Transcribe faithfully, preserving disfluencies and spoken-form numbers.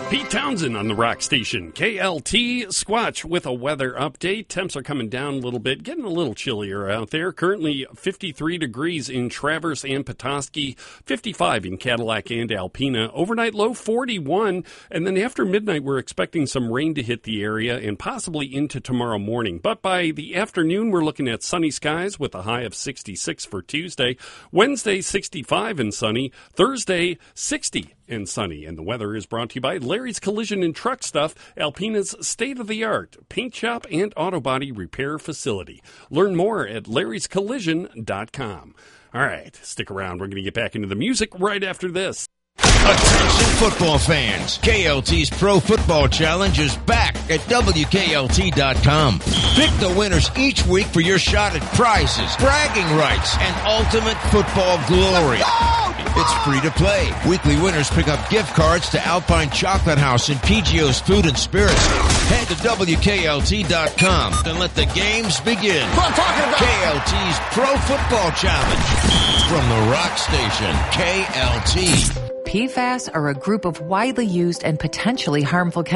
Pete Townsend on the Rock Station. K L T Squatch with a weather update. Temps are coming down a little bit, getting a little chillier out there. Currently fifty-three degrees in Traverse and Petoskey, fifty-five in Cadillac and Alpena. Overnight low forty-one, and then after midnight we're expecting some rain to hit the area and possibly into tomorrow morning. But by the afternoon we're looking at sunny skies with a high of sixty-six for Tuesday. Wednesday, sixty-five and sunny. Thursday, sixty and sunny. And the weather is brought to you by Larry's Collision and Truck Stuff, Alpena's state-of-the-art paint shop and auto body repair facility. Learn more at larrys collision dot com. All right, stick around. We're going to get back into the music right after this. Attention football fans. K L T's Pro Football Challenge is back at W K L T dot com. Pick the winners each week for your shot at prizes, bragging rights, and ultimate football glory. It's free to play. Weekly winners pick up gift cards to Alpine Chocolate House and P G O's Food and Spirits. Head to W K L T dot com and let the games begin. K L T's Pro Football Challenge. From the Rock Station, K L T. P FAS are a group of widely used and potentially harmful chemicals